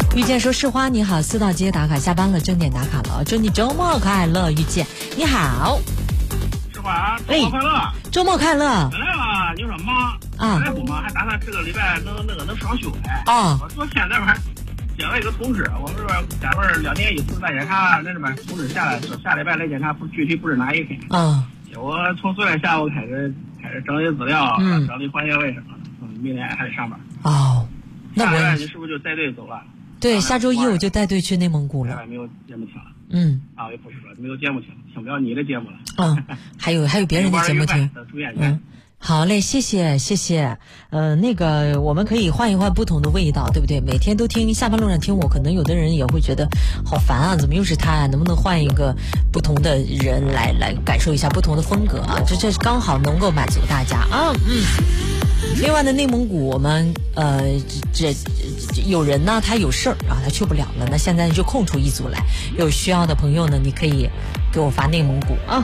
遇见说市花你好，四道街打卡，下班了，正点打卡了，祝你周末快乐。遇见你好， 市花周末快乐， 周末快乐。 本来吧，有点忙啊，来不忙，还打算这个礼拜能双休哎。 啊， 我昨天那边接了一个通知，我们这边单位2年一次再检查，那边通知下来说下礼拜来检查，具体不是哪一天。 啊， 我从昨天下午开始整理资料，整理环节卫生，明天还得上班。 哦，那下礼拜你是不是就带队走了？ 对，下周一我就带队去内蒙古了。 没有节目听了。也不是说没有节目听不了你的节目了。 还有别人的节目听。好嘞，谢谢。那个我们可以换一换不同的味道，对不对？每天都听下班路上听我，可能有的人也会觉得好烦啊，怎么又是他啊？能不能换一个不同的人来感受一下不同的风格啊？这刚好能够满足大家啊。另外呢，内蒙古我们这有人呢，他有事儿啊，他去不了了，那现在就空出一组来，有需要的朋友呢，你可以给我发内蒙古啊。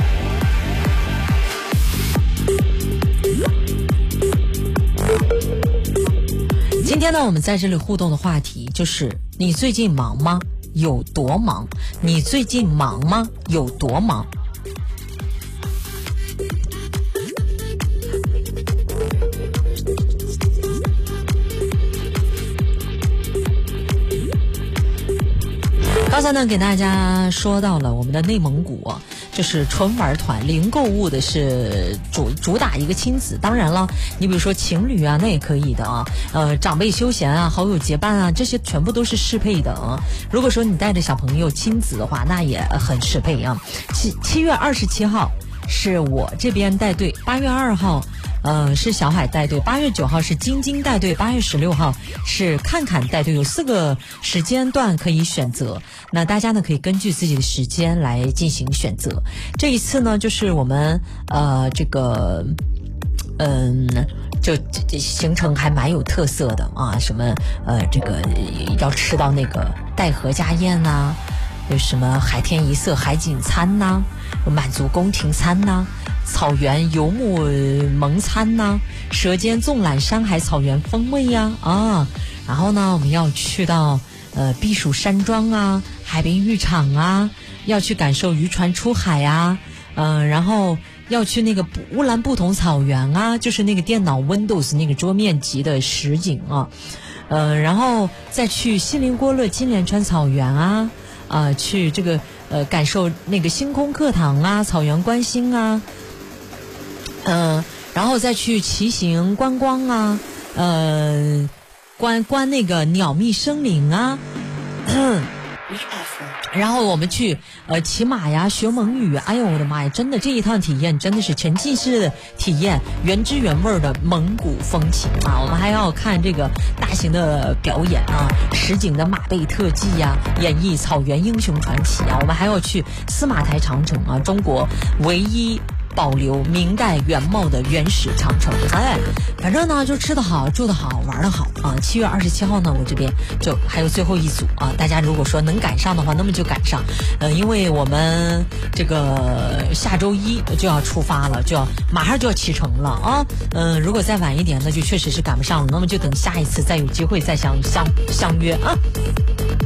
今天呢，我们在这里互动的话题就是你最近忙吗？有多忙？你最近忙吗？有多忙？刚才呢，给大家说到了我们的内蒙古就是纯玩团，零购物的是主打一个亲子。当然了，你比如说情侣啊，那也可以的啊。长辈休闲啊，好友结伴啊，这些全部都是适配的啊。如果说你带着小朋友亲子的话，那也很适配啊。7月27号是我这边带队，8月2号是小海带队，8月9号是晶晶带队，8月16号是看看带队，有4个时间段可以选择。那大家呢可以根据自己的时间来进行选择。这一次呢，就是我们就行程还蛮有特色的啊，什么这个要吃到那个带河家宴呐，有什么海天一色海景餐呐，满族宫廷餐呐，草原游牧蒙餐呐，舌尖纵览山海草原风味呀然后呢，我们要去到避暑山庄啊，海滨浴场啊，要去感受渔船出海啊，然后要去那个乌兰布统草原啊，就是那个电脑 Windows 那个桌面级的实景啊，然后再去锡林郭勒金莲川草原啊，去这个感受那个星空课堂啊，草原观星啊，然后再去骑行观光啊，观那个鸟蜜生灵啊。然后我们去骑马呀，学蒙语，哎呦我的妈呀，真的这一趟体验真的是沉浸式的体验，原汁原味的蒙古风情啊！我们还要看这个大型的表演啊，实景的马背特技呀，演绎草原英雄传奇啊！我们还要去司马台长城啊，中国唯一保留明代原貌的原始长城。反正呢就吃得好，住得好，玩得好啊！7月27号呢，我这边就还有最后一组啊，大家如果说能赶上的话，那么就赶上。因为我们这个下周一就要出发了，马上就要启程了啊。如果再晚一点，那就确实是赶不上了，那么就等下一次再有机会再相约啊。